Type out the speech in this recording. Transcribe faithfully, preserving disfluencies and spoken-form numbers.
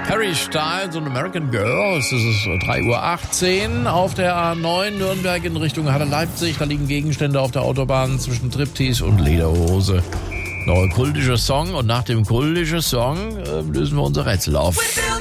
Harry Styles und American Girl. Es ist drei Uhr achtzehn auf der A neun Nürnberg in Richtung Halle Leipzig. Da liegen Gegenstände auf der Autobahn zwischen Striptease und Lederhose. Noch ein kultischer Song und nach dem kultischen Song äh, lösen wir unser Rätsel auf.